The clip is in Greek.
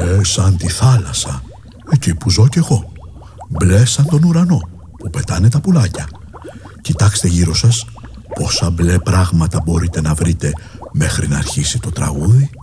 σαν τη θάλασσα, εκεί που ζω κι εγώ. Μπλε σαν τον ουρανό που πετάνε τα πουλάκια. Κοιτάξτε γύρω σας πόσα μπλε πράγματα μπορείτε να βρείτε μέχρι να αρχίσει το τραγούδι.